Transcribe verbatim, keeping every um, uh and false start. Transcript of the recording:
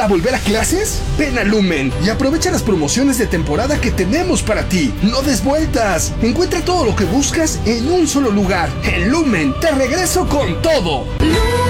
para volver a clases? Ven a Lumen y aprovecha las promociones de temporada que tenemos para ti. No des vueltas. Encuentra todo lo que buscas en un solo lugar. En Lumen, te regreso con todo. Lumen.